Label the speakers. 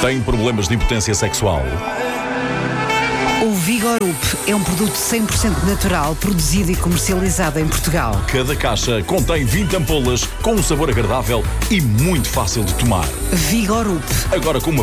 Speaker 1: Tem problemas de impotência sexual?
Speaker 2: O Vigorup é um produto 100% natural, produzido e comercializado em Portugal.
Speaker 1: Cada caixa contém 20 ampolas com um sabor agradável e muito fácil de tomar.
Speaker 2: Vigorup.
Speaker 1: Agora com uma